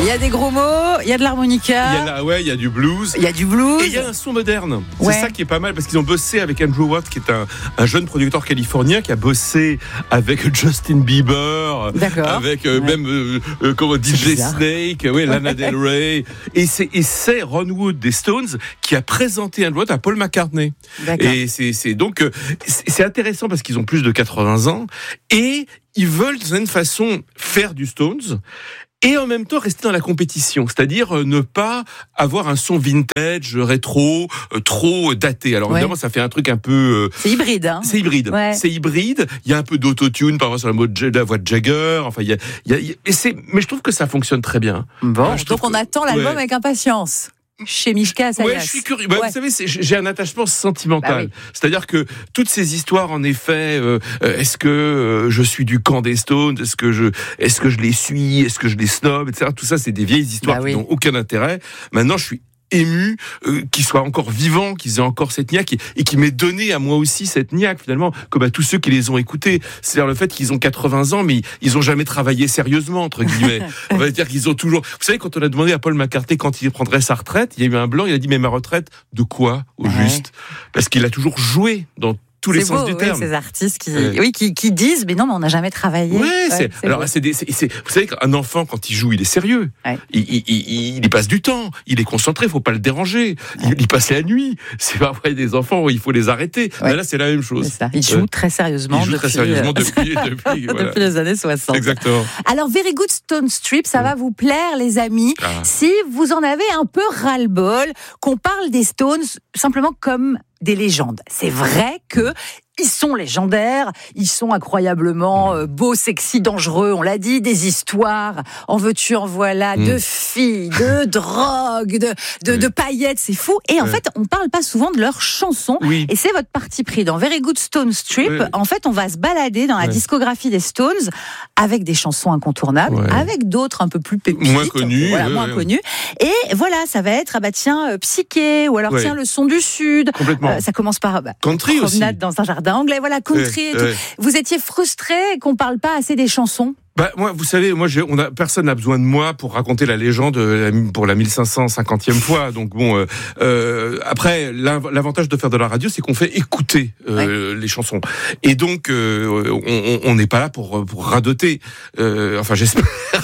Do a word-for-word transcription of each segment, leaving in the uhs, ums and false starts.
y a des gros mots, il y a de l'harmonica. Il y a la, ouais, il y a du blues. Il y a du blues. Et il y a un son moderne. Ouais. C'est ça qui est pas mal parce qu'ils ont bossé avec Andrew Watt, qui est un, un jeune producteur californien qui a bossé avec Justin Bieber, D'accord. avec euh, Ouais. même euh, euh, comment, D J bizarre. Snake, ouais, Lana Del Rey. Et c'est, et c'est Ron Wood des Stones qui a présenté Andrew Watt à Paul McCartney. D'accord. Et c'est, c'est donc euh, c'est, c'est intéressant parce qu'ils ont plus de quatre-vingts ans et ils veulent d'une certaine façon faire du Stones. Et en même temps rester dans la compétition, c'est-à-dire euh, ne pas avoir un son vintage, rétro, euh, trop daté. Alors Ouais. évidemment, ça fait un truc un peu... Euh, C'est hybride, hein. c'est hybride. Ouais. C'est hybride. Il y a un peu d'autotune par rapport sur la, mode, la voix de Jagger. Enfin, il y a, il y a, il y a mais, c'est, mais je trouve que ça fonctionne très bien. Bon, Ouais, je trouve donc on que- attend l'album ouais. avec impatience. Chez Mishka Asayas. Ouais, je suis curieux. Bah, Ouais. Vous savez, c'est, j'ai un attachement sentimental. Bah oui. C'est-à-dire que toutes ces histoires, en effet, euh, euh, est-ce que euh, je suis du camp des Stones, est-ce que je, est-ce que je les suis, est-ce que je les snob, et cetera. Tout ça, c'est des vieilles histoires Bah qui oui. n'ont aucun intérêt. Maintenant, je suis ému euh, qu'ils soient encore vivants, qu'ils aient encore cette niaque et, et qui m'aient donné à moi aussi cette niaque finalement, comme à tous ceux qui les ont écoutés. C'est-à-dire le fait qu'ils ont quatre-vingts ans, mais ils ont jamais travaillé sérieusement entre guillemets. On va dire qu'ils ont toujours. Vous savez, quand on a demandé à Paul McCartney quand il prendrait sa retraite, il y a eu un blanc. Il a dit mais ma retraite de quoi au Ouais. juste? Parce qu'il a toujours joué dans tous les C'est sens beau, du oui, terme. ces artistes qui, Ouais. oui, qui, qui disent, mais non, mais on n'a jamais travaillé. Ouais, Ouais, c'est, c'est alors beau. c'est des, c'est, c'est- vous savez qu'un enfant quand il joue, il est sérieux. Ouais. Il, il, il, il y passe du temps, il est concentré, faut pas le déranger. Il, il passe la nuit. C'est parfois des enfants où il faut les arrêter. Ouais. Mais là, c'est la même chose. C'est ça. Ils jouent Ouais. très sérieusement Il joue depuis, très sérieusement euh, depuis, depuis, voilà. depuis les années soixante. Exactement. Alors, Very Good Stone Strip, ça va vous plaire, les amis, Ah. si vous en avez un peu ras-le-bol, qu'on parle des Stones simplement comme des légendes. C'est vrai que ils sont légendaires, ils sont incroyablement euh, beaux, sexy, dangereux, on l'a dit, des histoires, en veux-tu, en voilà, Mm. de filles, de drogue, de, de, Oui. de paillettes, c'est fou. Et en Ouais. fait, on parle pas souvent de leurs chansons. Oui. Et c'est votre parti pris. Dans Very Good Stone Strip, Ouais. en fait, on va se balader dans la Ouais. discographie des Stones avec des chansons incontournables, Ouais. avec d'autres un peu plus pépites. Moins connues, Voilà, ouais, moins ouais. connues. Et voilà, ça va être, ah bah tiens, euh, Psyché, ou alors Ouais. tiens, le son du Sud. Complètement. Euh, ça commence par bah, Country aussi. promenade dans un jardin anglais, voilà, country Ouais, et tout. ouais. Vous étiez frustré qu'on parle pas assez des chansons? Bah, moi, vous savez, moi, j'ai, on a, personne n'a besoin de moi pour raconter la légende euh, la- pour la mille cinq cent cinquantième fois. Donc bon, euh, euh, après, l'av- l'avantage de faire de la radio, c'est qu'on fait écouter euh, les chansons. Et donc, euh, on- on n'est pas là pour pour radoter. Euh, enfin, j'espère.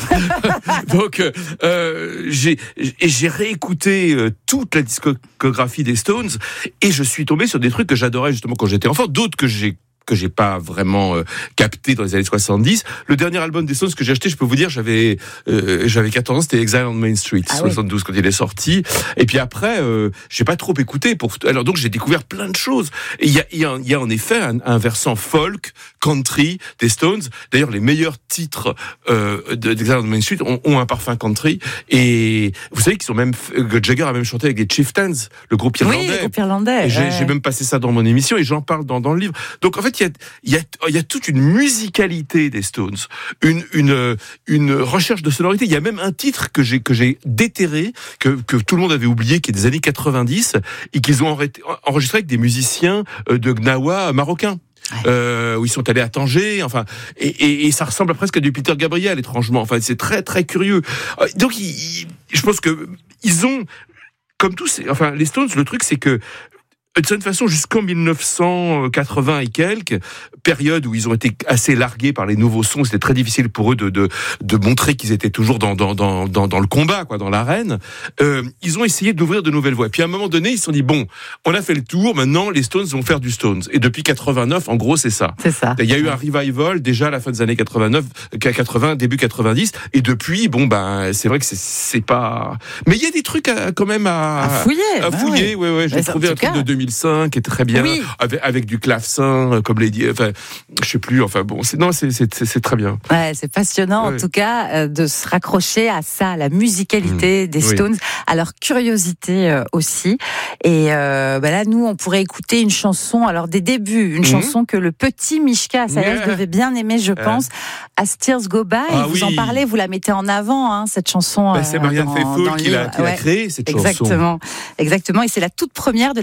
Donc, euh, j'ai et j'ai réécouté euh, toute la discographie des Stones et je suis tombé sur des trucs que j'adorais justement quand j'étais enfant, d'autres que j'ai que j'ai pas vraiment euh, capté dans les années soixante-dix. Le dernier album des Stones que j'ai acheté, je peux vous dire, j'avais euh, j'avais quatorze ans, c'était Exile on Main Street, Ah oui. soixante-douze quand il est sorti. Et puis après, euh, j'ai pas trop écouté. Pour alors donc j'ai découvert plein de choses. Et il y a il y a, il y a en effet un, un versant folk, country des Stones. D'ailleurs, les meilleurs titres euh, de d'Exile on Main Street ont, ont un parfum country. Et vous savez qu'ils sont même que Jagger a même chanté avec des Chieftains, le groupe irlandais. Oui, le groupe irlandais. Et j'ai, ouais. j'ai même passé ça dans mon émission et j'en parle dans, dans le livre. Donc en fait, il y a, il y, a, il y a toute une musicalité des Stones, une, une, une recherche de sonorité. Il y a même un titre que j'ai, que j'ai déterré, que, que tout le monde avait oublié, qui est des années quatre-vingt-dix, et qu'ils ont enregistré avec des musiciens de Gnawa marocains. Ouais. Euh, où ils sont allés à Tanger, enfin, et, et, et ça ressemble presque à du Peter Gabriel, étrangement. Enfin, c'est très très curieux. Donc, ils, ils, je pense que ils ont, comme tous, enfin, les Stones, le truc, c'est que de toute façon, jusqu'en mille neuf cent quatre-vingts et quelques, période où ils ont été assez largués par les nouveaux sons, c'était très difficile pour eux de de, de montrer qu'ils étaient toujours dans dans dans dans, dans le combat, quoi, dans l'arène. Euh, ils ont essayé d'ouvrir de nouvelles voies. Puis à un moment donné, ils se sont dit bon, on a fait le tour. Maintenant, les Stones vont faire du Stones. Et depuis quatre-vingt-neuf, en gros, c'est ça. C'est ça. Il y a eu un revival déjà à la fin des années quatre-vingt-neuf, quatre-vingts, début quatre-vingt-dix, et depuis, bon ben, c'est vrai que c'est c'est pas. Mais il y a des trucs à, quand même à, À fouiller. à bah fouiller, oui. ouais, ouais. J'ai Mais trouvé en un tout truc cas- de deux mille cinq qui est très bien, Oui. avec, avec du clavecin, comme les dit. Enfin, je sais plus. Enfin bon, c'est non, c'est c'est c'est, c'est très bien. Ouais, c'est passionnant Ouais. en tout cas euh, de se raccrocher à ça, à la musicalité Mmh. des Oui. Stones, à leur curiosité euh, aussi. Et euh, bah là, nous, on pourrait écouter une chanson, alors des débuts, une Mmh. chanson que le petit Mishka Asayas Yeah. devait bien aimer, je pense, As Tears Go By. Ah vous en oui. parlez, vous la mettez en avant, hein, cette chanson. Bah, c'est euh, Marianne dans- Faithfull dans le qui l'a livre. qui l'a Ouais. créée cette chanson. Exactement, exactement. Et c'est la toute première de la playlist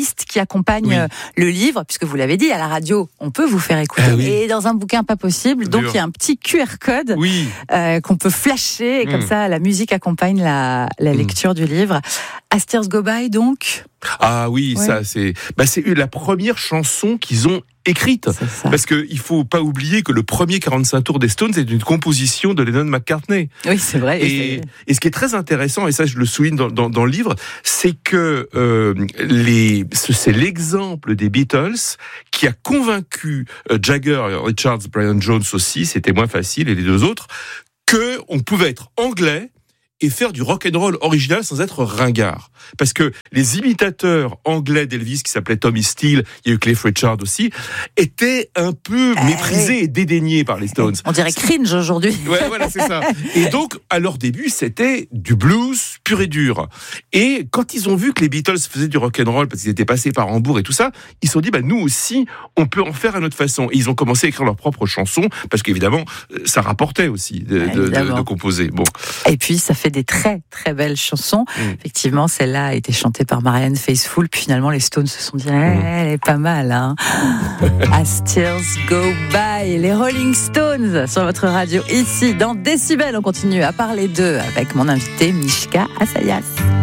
playlist qui accompagne Oui. le livre, puisque vous l'avez dit, à la radio, on peut vous faire écouter. Ah oui. Et dans un bouquin, pas possible. Donc, Dur. il y a un petit Q R code Oui. euh, qu'on peut flasher. Et Mm. comme ça, la musique accompagne la, la Mm. lecture du livre. As Tears Go By, donc. Ah oui, Ouais. ça c'est, bah c'est la première chanson qu'ils ont écrite. C'est ça. Parce que il faut pas oublier que le premier quarante-cinq tours des Stones est une composition de Lennon-McCartney. Oui, c'est vrai. Et, et ce qui est très intéressant, et ça je le souligne dans, dans, dans le livre, c'est que euh, les, c'est l'exemple des Beatles qui a convaincu euh, Jagger, Richards, Brian Jones aussi, c'était moins facile, et les deux autres, que on pouvait être anglais et faire du rock and roll original sans être ringard. Parce que les imitateurs anglais d'Elvis, qui s'appelaient Tommy Steele, il y a eu Cliff Richard aussi, étaient un peu Ah, méprisés oui. et dédaignés par les Stones. On dirait cringe aujourd'hui. Ouais, voilà, c'est ça. Et donc, à leur début, c'était du blues pur et dur. Et quand ils ont vu que les Beatles faisaient du rock and roll parce qu'ils étaient passés par Hambourg et tout ça, ils se sont dit, bah, nous aussi, on peut en faire à notre façon. Et ils ont commencé à écrire leurs propres chansons parce qu'évidemment, ça rapportait aussi de, Ouais, de, de, évidemment. de composer. Bon. Et puis, ça fait des très, très belles chansons. Mm. Effectivement, celle-là a été chantée par Marianne Faithfull. Puis finalement, les Stones se sont dit, eh, elle est pas mal, hein. As Tears Go By, les Rolling Stones sur votre radio. Ici, dans Décibel, on continue à parler d'eux avec mon invité Mishka Assayas.